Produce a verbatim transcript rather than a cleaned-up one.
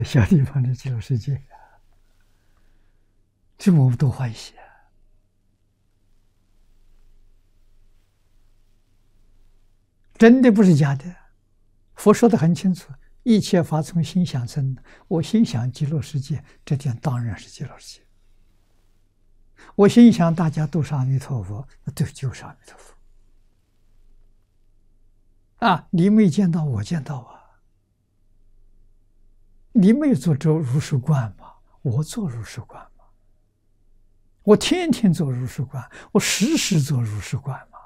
小地方的极乐世界，这我们多欢喜啊！真的不是假的。佛说的很清楚，一切法从心想生。我心想极乐世界，这点当然是极乐世界。我心想大家都是阿弥陀佛，那对，就是阿弥陀佛。啊，你没见到，我见到啊。你没有做这如是观吗？我做如是观吗？我天天做如是观，我时时做如是观。